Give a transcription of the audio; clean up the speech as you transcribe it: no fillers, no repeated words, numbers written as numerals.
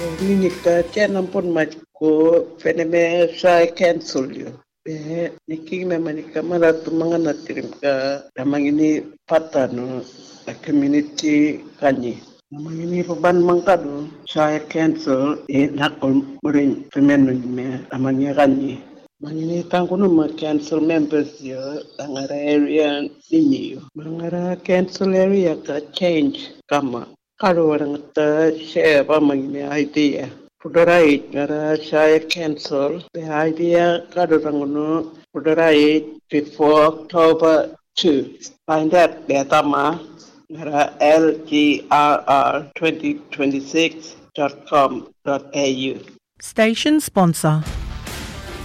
Linika jangan pun majko fenomena saya cancel yo. Niki memang nika malah tu mengenal tirim ka damang ini patano community kanyi. Damang ini beban mangkado saya cancel nakol muring femenu me damangnya kanyi. Mangini tangkuno cancel members yo angara area ini yo. Mangara cancel area ka change kama. Kalau orang share apa mangini idea. Pudarai ngara saya cancel the idea kalau orang no pudarai before October 2. Find that betama ngara lgrr2026.com.au. Station sponsor.